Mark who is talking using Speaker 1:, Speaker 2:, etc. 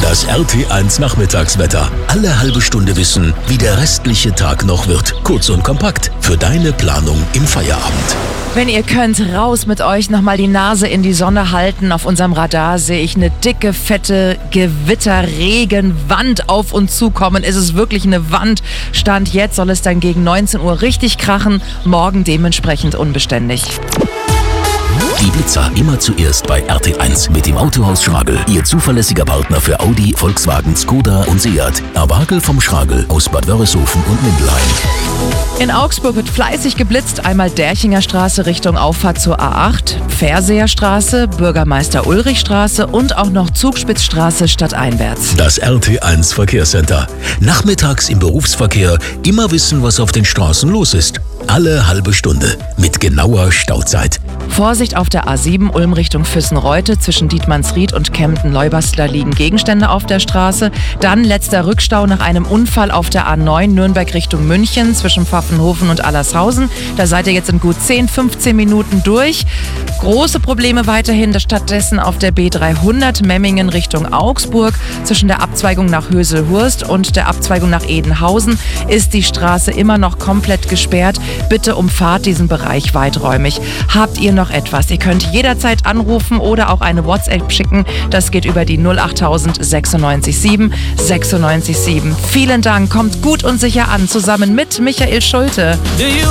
Speaker 1: Das RT1 Nachmittagswetter. Alle halbe Stunde wissen, wie der restliche Tag noch wird. Kurz und kompakt für deine Planung im Feierabend.
Speaker 2: Wenn ihr könnt, raus mit euch, nochmal die Nase in die Sonne halten. Auf unserem Radar sehe ich eine dicke, fette Gewitterregenwand auf uns zukommen. Ist es wirklich eine Wand? Stand jetzt soll es dann gegen 19 Uhr richtig krachen. Morgen dementsprechend unbeständig.
Speaker 1: Die Blitzer immer zuerst bei RT1 mit dem Autohaus Schragel. Ihr zuverlässiger Partner für Audi, Volkswagen, Skoda und Seat. Erwagel vom Schragel aus Bad Wörishofen und Mindelheim.
Speaker 2: In Augsburg wird fleißig geblitzt. Einmal Derchinger Straße Richtung Auffahrt zur A8, Verseer Straße, Bürgermeister Ulrich Straße und auch noch Zugspitzstraße stadteinwärts.
Speaker 1: Das RT1 Verkehrscenter. Nachmittags im Berufsverkehr immer wissen, was auf den Straßen los ist. Alle halbe Stunde mit genauer Stauzeit.
Speaker 2: Vorsicht auf der A7 Ulm Richtung Füssen-Reute. Zwischen Dietmannsried und Kempten-Leubastler liegen Gegenstände auf der Straße. Dann letzter Rückstau nach einem Unfall auf der A9 Nürnberg Richtung München zwischen Pfaffenhofen und Allershausen. Da seid ihr jetzt in gut 10-15 Minuten durch. Große Probleme weiterhin stattdessen auf der B300 Memmingen Richtung Augsburg. Zwischen der Abzweigung nach Höselhurst und der Abzweigung nach Edenhausen ist die Straße immer noch komplett gesperrt. Bitte umfahrt diesen Bereich weiträumig. Habt ihr noch etwas? Ihr könnt jederzeit anrufen oder auch eine WhatsApp schicken. Das geht über die 08000 96 7 96 7. Vielen Dank, kommt gut und sicher an, zusammen mit Michael Schulte.